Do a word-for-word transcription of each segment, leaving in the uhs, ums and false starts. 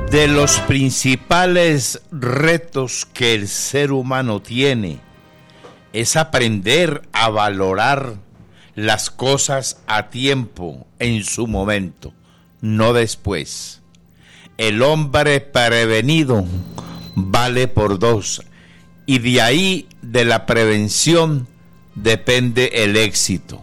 De los principales retos que el ser humano tiene es aprender a valorar las cosas a tiempo, en su momento, no después. El hombre prevenido vale por dos, y de ahí, de la prevención, depende el éxito.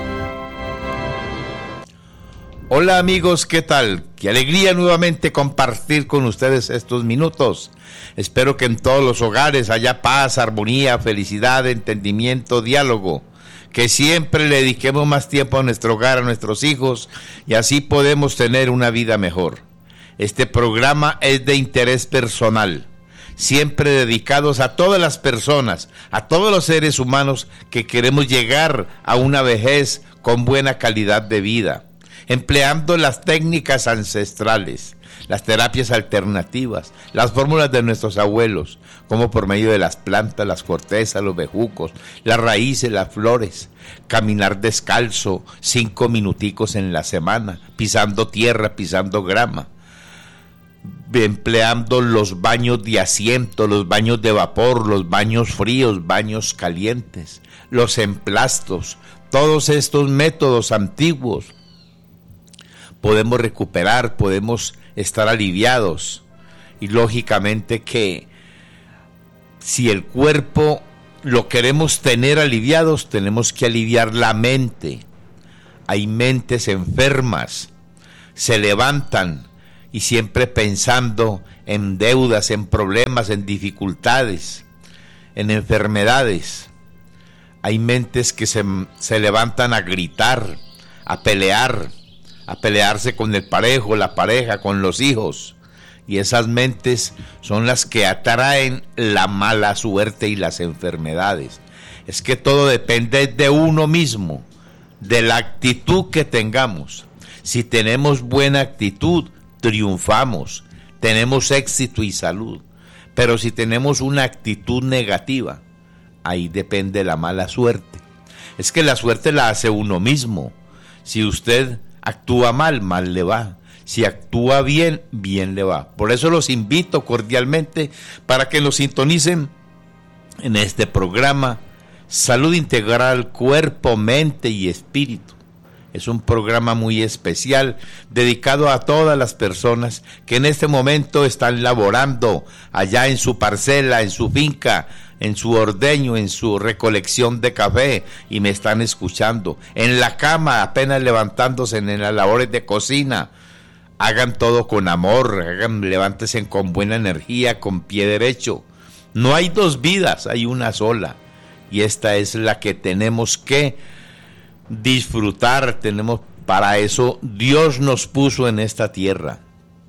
Hola amigos, ¿qué tal? Qué alegría nuevamente compartir con ustedes estos minutos. Espero que en todos los hogares haya paz, armonía, felicidad, entendimiento, diálogo. Que siempre le dediquemos más tiempo a nuestro hogar, a nuestros hijos, y así podemos tener una vida mejor. Este programa es de interés personal, siempre dedicados a todas las personas, a todos los seres humanos que queremos llegar a una vejez con buena calidad de vida, empleando las técnicas ancestrales, las terapias alternativas, las fórmulas de nuestros abuelos, como por medio de las plantas, las cortezas, los bejucos, las raíces, las flores, caminar descalzo cinco minuticos en la semana, pisando tierra, pisando grama, empleando los baños de asiento, los baños de vapor, los baños fríos, baños calientes, los emplastos, todos estos métodos antiguos. Podemos recuperar, podemos estar aliviados, y lógicamente que si el cuerpo lo queremos tener aliviados, tenemos que aliviar la mente. Hay mentes enfermas, se levantan y siempre pensando en deudas, en problemas, en dificultades, en enfermedades. Hay mentes que se, se levantan a gritar, a pelear, a pelearse con el parejo, la pareja, con los hijos, y esas mentes son las que atraen la mala suerte y las enfermedades. Es que todo depende de uno mismo, de la actitud que tengamos. Si tenemos buena actitud, triunfamos, tenemos éxito y salud. Pero si tenemos una actitud negativa, ahí depende la mala suerte. Es que la suerte la hace uno mismo. Si usted actúa mal, mal le va. Si actúa bien, bien le va. Por eso los invito cordialmente para que nos sintonicen en este programa Salud Integral, Cuerpo, Mente y Espíritu. Es un programa muy especial dedicado a todas las personas que en este momento están laborando allá en su parcela, en su finca, en su ordeño, en su recolección de café, y me están escuchando. En la cama, apenas levantándose en las labores de cocina. Hagan todo con amor, hagan, levántense con buena energía, con pie derecho. No hay dos vidas, hay una sola. Y esta es la que tenemos que disfrutar. Tenemos, para eso Dios nos puso en esta tierra.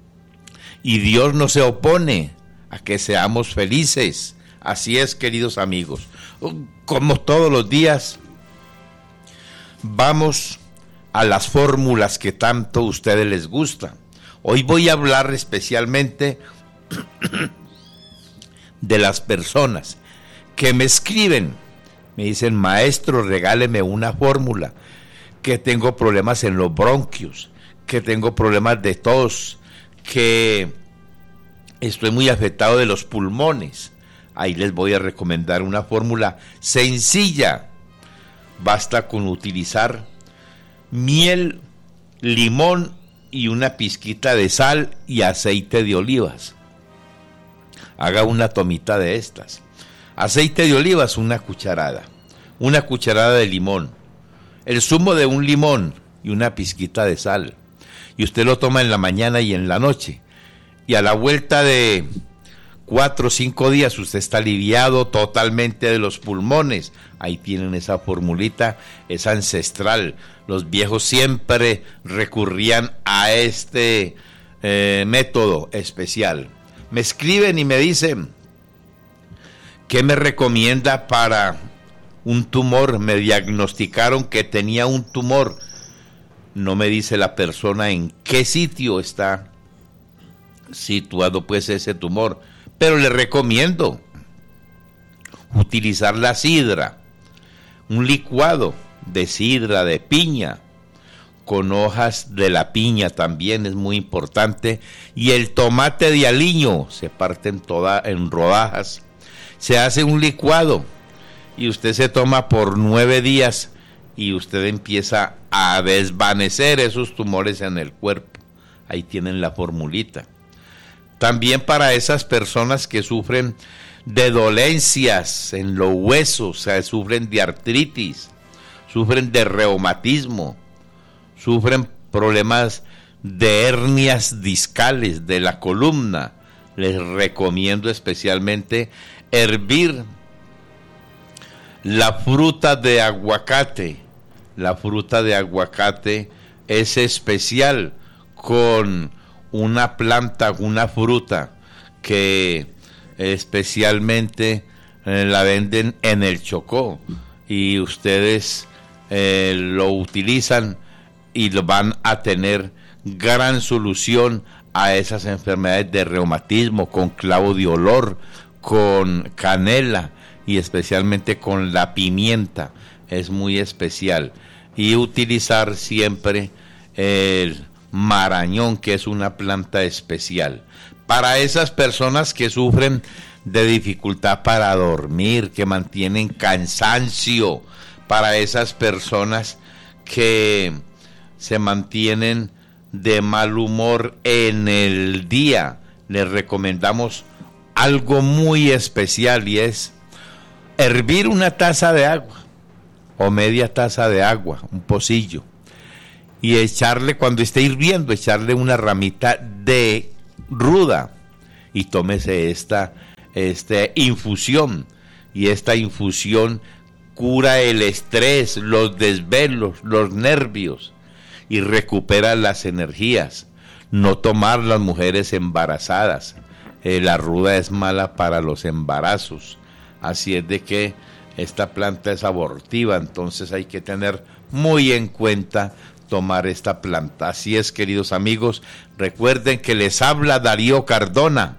Y Dios no se opone a que seamos felices. Así es, queridos amigos. Como todos los días, vamos a las fórmulas que tanto a ustedes les gustan. Hoy voy a hablar especialmente de las personas que me escriben. Me dicen: maestro, regáleme una fórmula, que tengo problemas en los bronquios, que tengo problemas de tos, que estoy muy afectado de los pulmones. Ahí les voy a recomendar una fórmula sencilla. Basta con utilizar miel, limón y una pizquita de sal y aceite de olivas. Haga una tomita de estas. Aceite de olivas, una cucharada. Una cucharada de limón. El zumo de un limón y una pizquita de sal. Y usted lo toma en la mañana y en la noche. Y a la vuelta de cuatro o cinco días usted está aliviado totalmente de los pulmones. Ahí tienen esa formulita, es ancestral. Los viejos siempre recurrían a este eh, método especial. Me escriben y me dicen: ¿qué me recomienda para un tumor? Me diagnosticaron que tenía un tumor. No me dice la persona en qué sitio está situado pues ese tumor, pero le recomiendo utilizar la sidra, un licuado de sidra de piña con hojas de la piña también es muy importante, y el tomate de aliño se parte en, toda, en rodajas, se hace un licuado y usted se toma por nueve días y usted empieza a desvanecer esos tumores en el cuerpo. Ahí tienen la formulita. También para esas personas que sufren de dolencias en los huesos, o sea, sufren de artritis, sufren de reumatismo, sufren problemas de hernias discales de la columna, les recomiendo especialmente hervir la fruta de aguacate. La fruta de aguacate es especial con una planta, una fruta que especialmente eh, la venden en el Chocó y ustedes eh, lo utilizan y lo van a tener gran solución a esas enfermedades de reumatismo, con clavo de olor, con canela y especialmente con la pimienta, es muy especial. Y utilizar siempre el marañón, que es una planta especial. Para esas personas que sufren de dificultad para dormir, que mantienen cansancio, para esas personas que se mantienen de mal humor en el día, les recomendamos algo muy especial, y es hervir una taza de agua o media taza de agua, un pocillo, y echarle, cuando esté hirviendo, echarle una ramita de ruda y tómese esta, esta infusión, y esta infusión cura el estrés, los desvelos, los nervios y recupera las energías. No tomar las mujeres embarazadas, eh, la ruda es mala para los embarazos, así es de que esta planta es abortiva, entonces hay que tener muy en cuenta tomar esta planta. Así es, queridos amigos, recuerden que les habla Darío Cardona,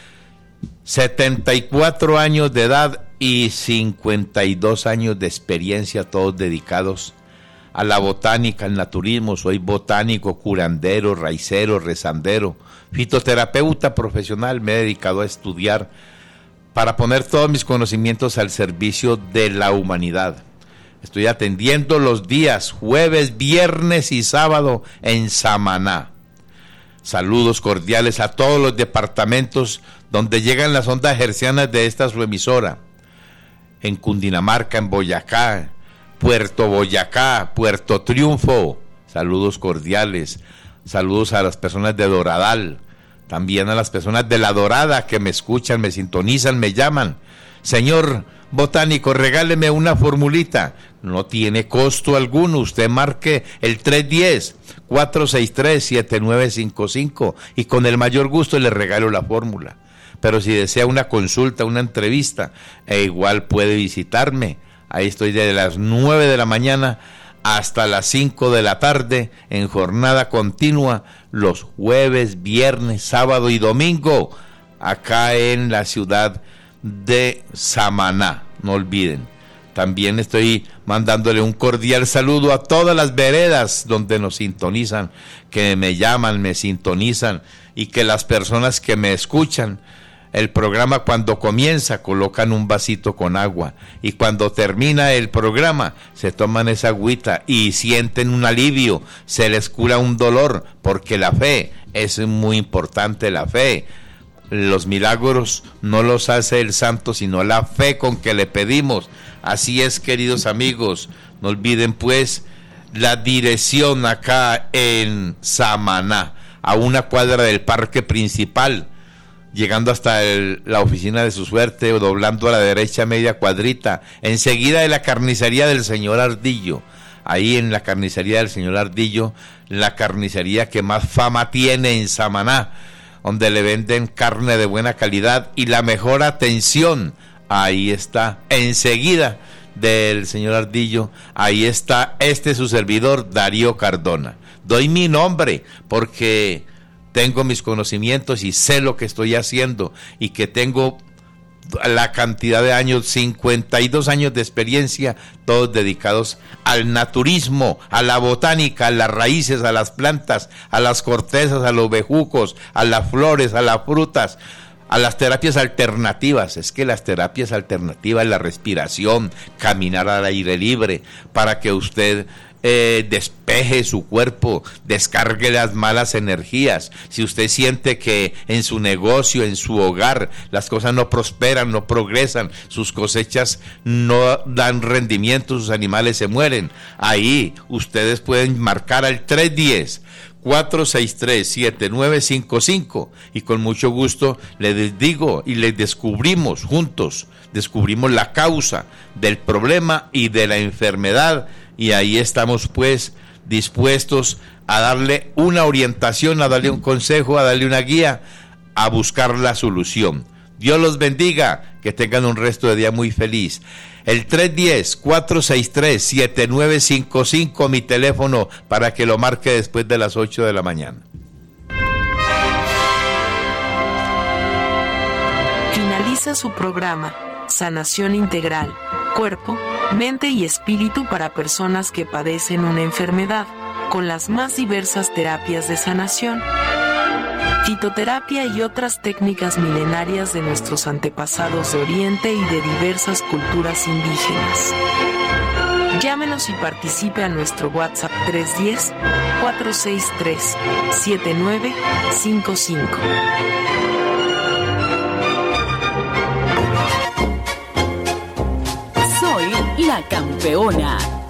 setenta y cuatro años de edad y cincuenta y dos años de experiencia, todos dedicados a la botánica, al naturismo. Soy botánico, curandero, raicero, rezandero, fitoterapeuta profesional. Me he dedicado a estudiar para poner todos mis conocimientos al servicio de la humanidad. Estoy atendiendo los días jueves, viernes y sábado en Samaná. Saludos cordiales a todos los departamentos donde llegan las ondas hercianas de esta su emisora. En Cundinamarca, en Boyacá, Puerto Boyacá, Puerto Triunfo. Saludos cordiales. Saludos a las personas de Doradal. También a las personas de La Dorada que me escuchan, me sintonizan, me llaman. Señor botánico, regáleme una formulita. No tiene costo alguno. Usted marque el tres uno cero, cuatro seis tres, siete nueve cinco cinco y con el mayor gusto le regalo la fórmula. Pero si desea una consulta, una entrevista, e igual puede visitarme. Ahí estoy desde las nueve de la mañana hasta las cinco de la tarde en jornada continua, los jueves, viernes, sábado y domingo, acá en la ciudad de Samaná. No olviden. También estoy mandándole un cordial saludo a todas las veredas donde nos sintonizan, que me llaman, me sintonizan, y que las personas que me escuchan, el programa cuando comienza colocan un vasito con agua, y cuando termina el programa se toman esa agüita y sienten un alivio, se les cura un dolor, porque la fe es muy importante. La fe, los milagros no los hace el santo, sino la fe con que le pedimos. Así es, queridos amigos, no olviden pues la dirección acá en Samaná, a una cuadra del parque principal, llegando hasta el, la oficina de su suerte, o doblando a la derecha media cuadrita, enseguida de la carnicería del señor Ardillo. Ahí en la carnicería del señor Ardillo, la carnicería que más fama tiene en Samaná, donde le venden carne de buena calidad y la mejor atención. Ahí está, enseguida del señor Ardillo, ahí está este su servidor, Darío Cardona. Doy mi nombre porque tengo mis conocimientos y sé lo que estoy haciendo, y que tengo la cantidad de años, cincuenta y dos años de experiencia, todos dedicados al naturismo, a la botánica, a las raíces, a las plantas, a las cortezas, a los bejucos, a las flores, a las frutas, a las terapias alternativas. Es que las terapias alternativas, la respiración, caminar al aire libre, para que usted eh, despeje su cuerpo, descargue las malas energías. Si usted siente que en su negocio, en su hogar, las cosas no prosperan, no progresan, sus cosechas no dan rendimiento, sus animales se mueren, ahí ustedes pueden marcar al tres diez, cuatro seis tres, siete nueve cinco cinco y con mucho gusto les digo y les descubrimos juntos, descubrimos la causa del problema y de la enfermedad, y ahí estamos pues dispuestos a darle una orientación, a darle un consejo, a darle una guía, a buscar la solución. Dios los bendiga, que tengan un resto de día muy feliz. El tres diez, cuatro seis tres, siete nueve cinco cinco, mi teléfono para que lo marque después de las ocho de la mañana. Finaliza su programa Sanación Integral, Cuerpo, Mente y Espíritu para personas que padecen una enfermedad, con las más diversas terapias de sanación, fitoterapia y otras técnicas milenarias de nuestros antepasados de Oriente y de diversas culturas indígenas. Llámenos y participe a nuestro WhatsApp tres diez, cuatro seis tres, siete nueve cinco cinco. Soy la campeona.